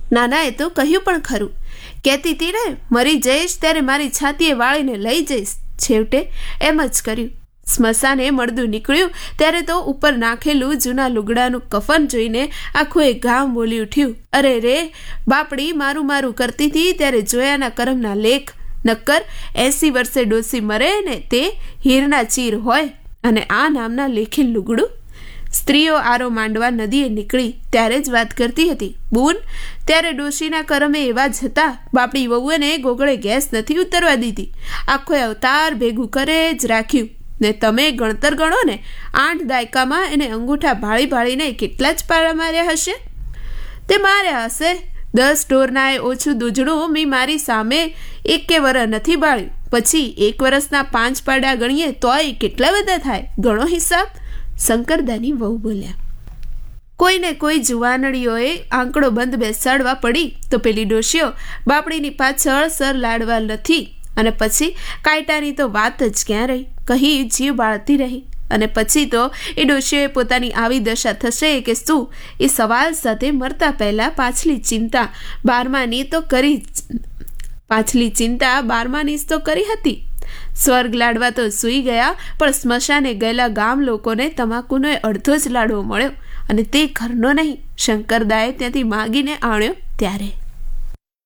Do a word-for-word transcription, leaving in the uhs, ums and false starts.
નાનાએ તો કહ્યું પણ ખરું, કહેતી હતી ને મરી જઈશ ત્યારે મારી છાતીએ વાળીને લઈ જઈશ. છેવટે એમ જ કર્યું. સ્મશાને મળદું નીકળ્યું ત્યારે તો ઉપર નાખેલું જૂના લુગડાનું કફન જોઈને આખું એ ગામ બોલી ઉઠ્યું, અરે રે બાપડી મારું મારું કરતી હતી ત્યારે જોયાના કરમના લેખ. નક્કર એસી વર્ષે ડોસી મરે ને તે હીરના ચીર હોય અને આ નામના લેખેલ લુગડું. સ્ત્રીઓ આરો માંડવા નદીએ નીકળી ત્યારે જ વાત કરતી હતી, બૂન ત્યારે ડોશીના કરમે એવા જ હતા, બાપડી વહુને ગોગળે ગેસ નથી ઉતરવા દીધી, આખો અવતાર ભેગું કરે જ રાખ્યું. ને તમે ગણતર ગણો ને, આઠ દાયકામાં એને અંગૂઠા ભાળી ભાળીને કેટલા જ પાડા માર્યા હશે? તે માર્યા હશે. દસ ઢોરના એ ઓછું દૂજણું મેં મારી સામે એક કે વરસ નથી બાળ્યું. પછી એક વર્ષના પાંચ પાડા ગણીએ તોય કેટલા બધા થાય, ગણો હિસાબ. શંકરદાની વહુ બોલ્યા. કોઈને કોઈ જુવાનડીઓએ આંકડો બંધ બેસાડવા પડી તો પેલી ડોશીઓ બાપડીની પાછળ સર લાડવા નથી, અને પછી કાયટાની તો વાત જ ક્યાં રહી, કહી જીવ બાળતી રહી. અને પછી તો એ ડોશીઓએ પોતાની આવી દશા થશે કે શું એ સવાલ સાથે મરતા પહેલા પાછલી ચિંતા બારમાની તો કરી પાછલી ચિંતા બારમાની તો કરી હતી. સ્વર્ગ લાડવા તો સૂઈ ગયા, પણ સ્મશાને ગયેલા ગામ લોકોને તમાકુનો અડધો જ લાડવો મળ્યો, અને તે ઘરનો નહીં, શંકરદાએ ત્યાંથી માગીને આણ્યો ત્યારે.